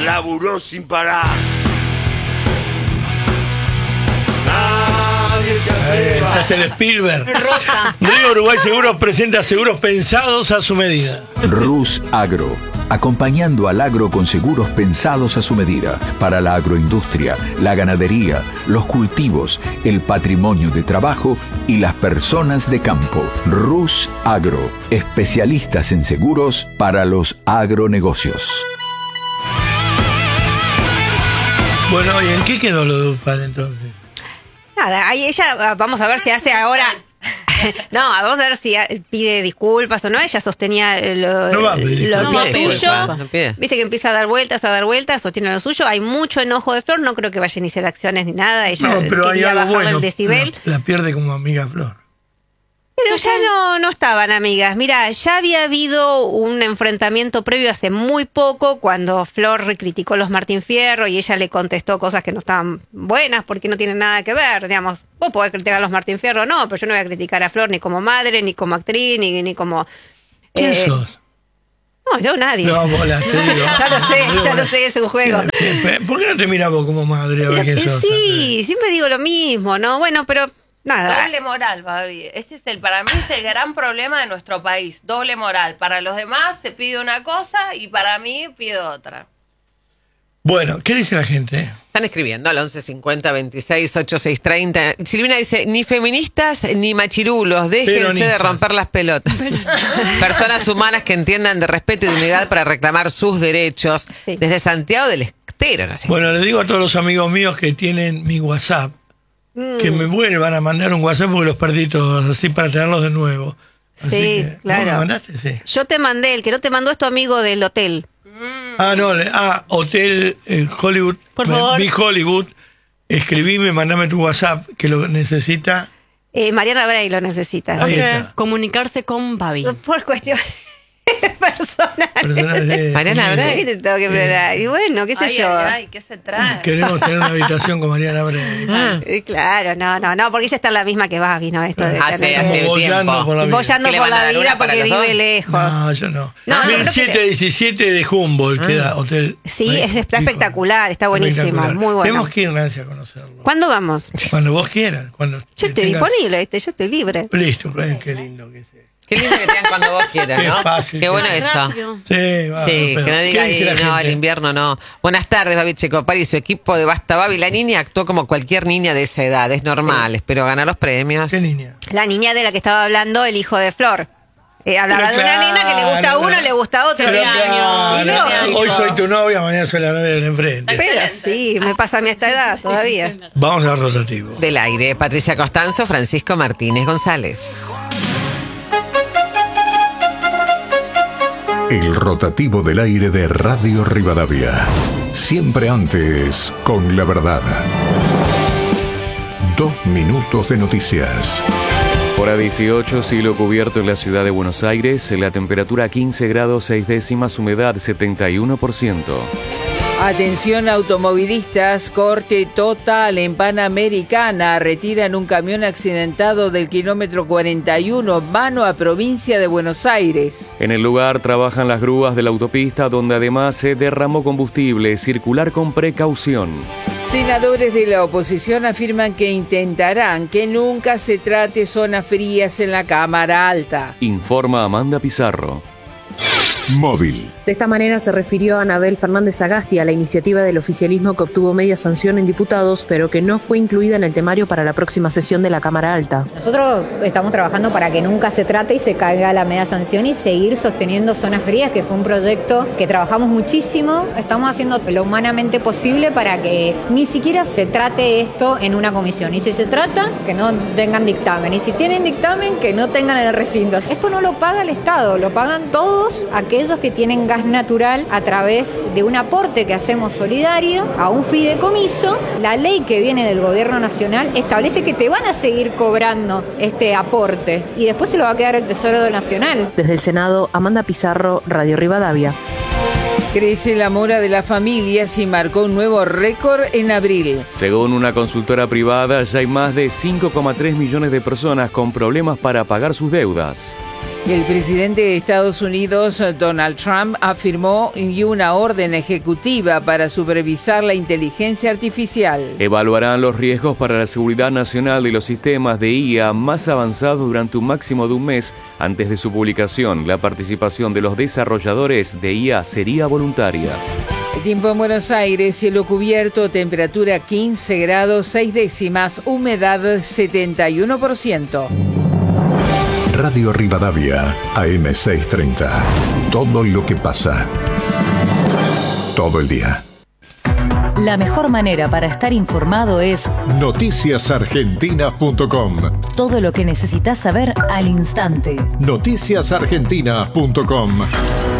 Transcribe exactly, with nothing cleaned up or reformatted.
laburó sin parar. Nadie se atreva. Eh, es el Spielberg. Rosa. Río Uruguay Seguros presenta seguros pensados a su medida. Rus Agro, acompañando al agro con seguros pensados a su medida para la agroindustria, la ganadería, los cultivos, el patrimonio de trabajo y las personas de campo. Rus Agro, especialistas en seguros para los agronegocios. Bueno, ¿y en qué quedó lo de Ufal entonces? Nada, ahí ella, vamos a ver si hace ahora... No, vamos a ver si pide disculpas o no. Ella sostenía lo, no va a pedir lo, no lo va a pedir suyo. disculpas, no pide. Viste que empieza a dar vueltas, a dar vueltas, sostiene lo suyo. Hay mucho enojo de Flor. No creo que vaya a iniciar acciones ni nada. Ella No, pero hay quería algo bajarle bueno. el decibel. La, la pierde como amiga Flor. Pero ya no, no estaban amigas. Mira, ya había habido un enfrentamiento previo hace muy poco cuando Flor criticó a los Martín Fierro y ella le contestó cosas que no estaban buenas porque no tienen nada que ver. Digamos, vos podés criticar a los Martín Fierro, no, pero yo no voy a criticar a Flor ni como madre, ni como actriz, ni, ni como... ¿Quién eh, sos? No, yo nadie. No, bola, te digo. Ya lo sé, ya lo sé, es un juego. ¿Por qué no te mirás vos como madre a ver quién sos? Sí, siempre digo lo mismo, ¿no? Bueno, pero... Nada. Doble moral, Babi. Ese es el, para mí es el gran problema de nuestro país. Doble moral. Para los demás se pide una cosa y para mí pido otra. Bueno, ¿qué dice la gente? Están escribiendo al once cincuenta veintiséis ochenta y seis treinta. Silvina dice, ni feministas ni machirulos, déjense Peronistas. de romper las pelotas. Personas humanas que entiendan de respeto y dignidad para reclamar sus derechos. Sí. Desde Santiago del Estero. ¿No? Bueno, le digo a todos los amigos míos que tienen mi WhatsApp que me vuelvan a mandar un WhatsApp porque los perdí todos, así para tenerlos de nuevo. Así Sí, que, claro. ¿vos me mandaste? Sí. Yo te mandé, el que no te mandó es tu amigo del hotel. Ah, no, le- ah, Hotel eh, Hollywood, Por eh, favor. Big Hollywood, escribime, mandame tu WhatsApp que lo necesita. Eh, Mariana Bray lo necesita. Ahí Ok, está. Comunicarse con Babi. Por cuestiones personales. Personas de- Mariana conmigo. Bray. ¿Qué te tengo que preparar? Y bueno, qué sé Ay, yo. ay, ay, ¿qué se trae? Queremos tener una habitación con Mariana Bray. Ah, Eh, Claro, no, no, no, porque ella está en la misma que Babi, ¿no? Esto de Hace- tener hace que- tiempo. bollando por la vida. bollando ¿Qué le por van a la dar vida una para porque los vive dos? lejos. No, yo no. No, yo creo que mil setecientos diecisiete de Humboldt queda Hotel. Sí, Big- es- está Big espectacular, está Hollywood. buenísimo, Espectacular. muy bueno. Tenemos que ir, Nancy, a conocerlo. ¿Cuándo vamos? Cuando vos quieras. Cuando Yo estoy tengas- disponible, ¿viste? Yo estoy libre. Listo, eh, qué lindo que sea. qué lindo que tengan cuando vos quieras, Qué ¿no? fácil Qué que bueno es. eso. Rápido. Sí, va, Sí, pero- que no diga ¿qué dice ahí, la no, gente? el invierno no. Buenas tardes, Babi Checopar y su equipo de Basta Babi. La niña actuó como cualquier niña de esa edad, es normal, espero ganar los premios. ¿Qué niña? La niña de la que estaba hablando, el hijo de Flor. Eh, hablaba Pero de una claro, nena que le gusta a uno, pero- le gusta a otro. Pero Y claro, no. hoy soy tu novia, mañana soy la novia del enfrente. Pero sí, me pasa a mí a esta edad todavía. Vamos al rotativo. Del aire, Patricia Costanzo, Francisco Martínez González. El rotativo del aire de Radio Rivadavia. Siempre antes, con la verdad. Dos minutos de noticias. Hora dieciocho, cielo cubierto en la ciudad de Buenos Aires, la temperatura quince grados seis décimas, humedad setenta y uno por ciento. Atención automovilistas, corte total en Panamericana. Retiran un camión accidentado del kilómetro cuarenta y uno, mano a provincia de Buenos Aires. En el lugar trabajan las grúas de la autopista, donde además se derramó combustible. Circular con precaución. Senadores de la oposición afirman que intentarán que nunca se trate zonas frías en la Cámara Alta. Informa Amanda Pizarro. Móvil. De esta manera se refirió a Anabel Fernández Sagasti a la iniciativa del oficialismo que obtuvo media sanción en diputados, pero que no fue incluida en el temario para la próxima sesión de la Cámara Alta. Nosotros estamos trabajando para que nunca se trate y se caiga la media sanción y seguir sosteniendo zonas frías, que fue un proyecto que trabajamos muchísimo. Estamos haciendo lo humanamente posible para que ni siquiera se trate esto en una comisión. Y si se trata, que no tengan dictamen. Y si tienen dictamen, que no tengan en el recinto. Esto no lo paga el Estado, lo pagan todos aquellos que tienen gas natural a través de un aporte que hacemos solidario a un fideicomiso. La ley que viene del gobierno nacional establece que te van a seguir cobrando este aporte y después se lo va a quedar el Tesoro Nacional. Desde el Senado, Amanda Pizarro, Radio Rivadavia. Crece la mora de las familias y marcó un nuevo récord en abril. Según una consultora privada, ya hay más de cinco coma tres millones de personas con problemas para pagar sus deudas. El presidente de Estados Unidos, Donald Trump, afirmó una orden ejecutiva para supervisar la inteligencia artificial. Evaluarán los riesgos para la seguridad nacional de los sistemas de I A más avanzados durante un máximo de un mes. Antes de su publicación, la participación de los desarrolladores de I A sería voluntaria. El tiempo en Buenos Aires, cielo cubierto, temperatura quince grados, seis décimas, humedad setenta y uno por ciento. Radio Rivadavia, A M seiscientos treinta. Todo lo que pasa. Todo el día. La mejor manera para estar informado es noticias argentinas punto com. Todo lo que necesitas saber al instante. noticias argentinas punto com.